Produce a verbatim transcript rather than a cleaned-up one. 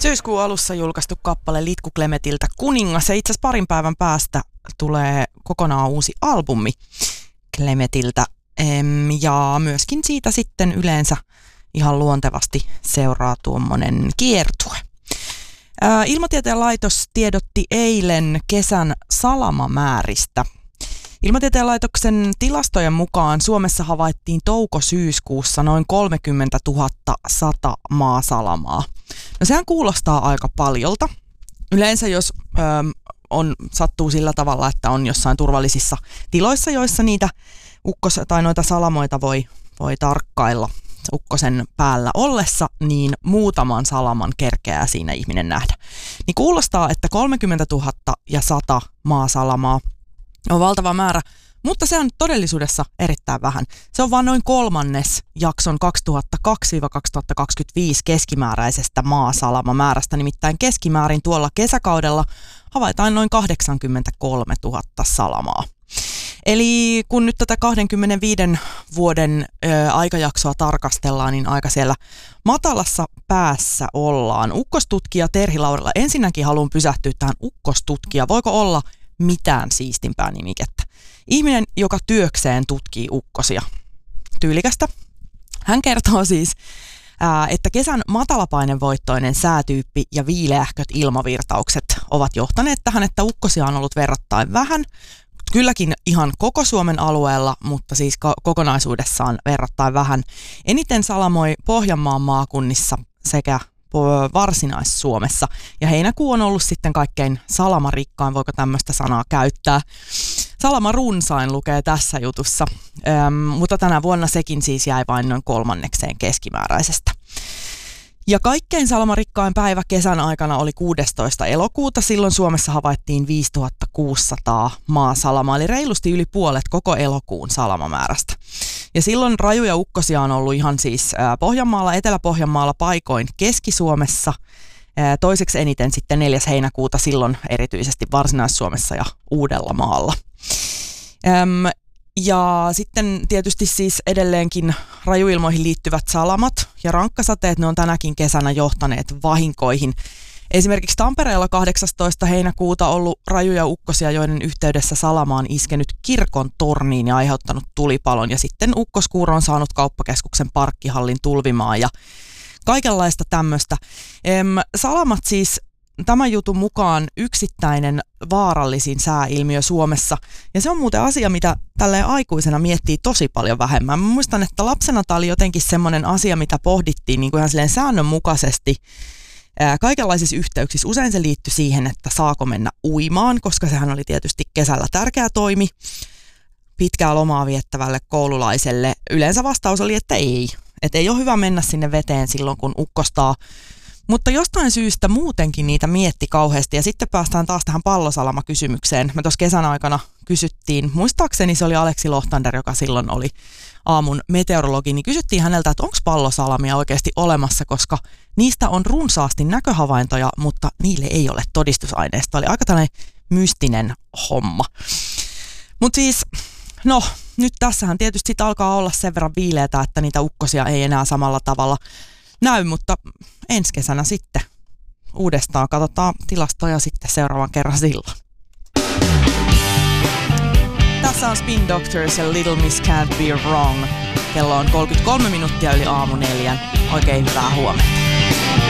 Syyskuun alussa julkaistu kappale Litku Klemetiltä Kuningas, ja itse asiassa parin päivän päästä tulee kokonaan uusi albumi Klemetiltä, ja myöskin siitä sitten yleensä ihan luontevasti seuraa tuommoinen kiertue. Ilmatieteen laitos tiedotti eilen kesän salamamääristä. Ilmatieteen laitoksen tilastojen mukaan Suomessa havaittiin touko-syyskuussa noin kolmekymmentätuhatta sata maasalamaa. No sehän kuulostaa aika paljolta. Yleensä jos ö, on, sattuu sillä tavalla, että on jossain turvallisissa tiloissa, joissa niitä ukkos, tai noita salamoita voi, voi tarkkailla ukkosen päällä ollessa, niin muutaman salaman kerkeää siinä ihminen nähdä. Niin kuulostaa, että kolmekymmentätuhatta ja sata maasalamaa on valtava määrä, mutta se on todellisuudessa erittäin vähän. Se on vain noin kolmannes jakson kaksituhattakaksi kaksituhattakaksikymmentäviisi keskimääräisestä maasalamamäärästä, nimittäin keskimäärin tuolla kesäkaudella havaitaan noin kahdeksankymmentäkolmetuhatta salamaa. Eli kun nyt tätä kaksikymmentäviiden vuoden ö, aikajaksoa tarkastellaan, niin aika siellä matalassa päässä ollaan. Ukkostutkija Terhi Laurila, ensinnäkin haluan pysähtyä tähän ukkostutkija. Voiko olla mitään siistimpää nimikettä? Ihminen, joka työkseen tutkii ukkosia. Tyylikästä. Hän kertoo siis, ää, että kesän matalapainevoittoinen säätyyppi ja viileähköt ilmavirtaukset ovat johtaneet tähän, että ukkosia on ollut verrattain vähän. Kylläkin ihan koko Suomen alueella, mutta siis kokonaisuudessaan verrattain vähän. Eniten salamoi Pohjanmaan maakunnissa sekä Varsinais-Suomessa. Ja heinäkuu on ollut sitten kaikkein salamarikkain, voiko tämmöistä sanaa käyttää. Salamarunsain lukee tässä jutussa, Öm, mutta tänä vuonna sekin siis jäi vain noin kolmannekseen keskimääräisestä. Ja kaikkein salamarikkain päivä kesän aikana oli kuudestoista elokuuta. Silloin Suomessa havaittiin viisituhattakuusisataa maasalamaa, eli reilusti yli puolet koko elokuun salamamäärästä. Ja silloin rajuja ukkosia on ollut ihan siis Pohjanmaalla, Etelä-Pohjanmaalla, paikoin Keski-Suomessa. Toiseksi eniten sitten neljäs heinäkuuta silloin erityisesti Varsinais-Suomessa ja Uudellamaalla. Öm, Ja sitten tietysti siis edelleenkin rajuilmoihin liittyvät salamat ja rankkasateet, ne on tänäkin kesänä johtaneet vahinkoihin. Esimerkiksi Tampereella kahdeksastoista heinäkuuta ollut rajuja ukkosia, joiden yhteydessä salama on iskenyt kirkon torniin ja aiheuttanut tulipalon. Ja sitten ukkoskuuro on saanut kauppakeskuksen parkkihallin tulvimaan ja kaikenlaista tämmöistä. Salamat siis tämän jutun mukaan yksittäinen vaarallisin sääilmiö Suomessa. Ja se on muuten asia, mitä tälleen aikuisena miettii tosi paljon vähemmän. Mä muistan, että lapsena tämä oli jotenkin semmoinen asia, mitä pohdittiin niin kuin ihan silleen säännönmukaisesti ää, kaikenlaisissa yhteyksissä. Usein se liittyi siihen, että saako mennä uimaan, koska sehän oli tietysti kesällä tärkeä toimi pitkää lomaa viettävälle koululaiselle. Yleensä vastaus oli, että ei. Että ei ole hyvä mennä sinne veteen silloin, kun ukkostaa. Mutta jostain syystä muutenkin niitä mietti kauheasti, ja sitten päästään taas tähän pallosalama-kysymykseen. Me tuossa kesän aikana kysyttiin, muistaakseni se oli Aleksi Lohtander, joka silloin oli aamun meteorologi, niin kysyttiin häneltä, että onko pallosalamia oikeasti olemassa, koska niistä on runsaasti näköhavaintoja, mutta niille ei ole todistusaineistoa. Oli aika tällainen mystinen homma. Mutta siis, no, nyt tässähän tietysti sit alkaa olla sen verran viileätä, että niitä ukkosia ei enää samalla tavalla näy, mutta ensi kesänä sitten uudestaan katsotaan tilastoja sitten seuraavan kerran silloin. Tässä on Spin Doctors ja Little Miss Can't Be Wrong. Kello on kolmekymmentäkolme minuuttia yli aamu neljän. Oikein hyvää huomenta.